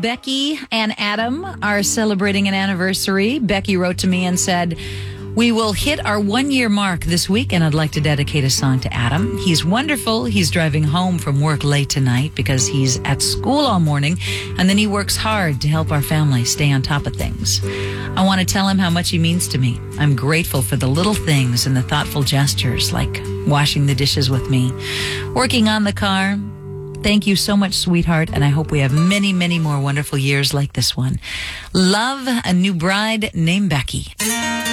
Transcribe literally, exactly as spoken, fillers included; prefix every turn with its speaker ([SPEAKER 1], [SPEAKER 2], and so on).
[SPEAKER 1] Becky and Adam are celebrating an anniversary. Becky wrote to me and said, we will hit our one-year mark this week, and I'd like to dedicate a song to Adam. He's wonderful. He's driving home from work late tonight because he's at school all morning, and then he works hard to help our family stay on top of things. I want to tell him how much he means to me. I'm grateful for the little things and the thoughtful gestures, like washing the dishes with me, working on the car. Thank you so much, sweetheart, and I hope we have many, many more wonderful years like this one. Love, a new bride named Becky.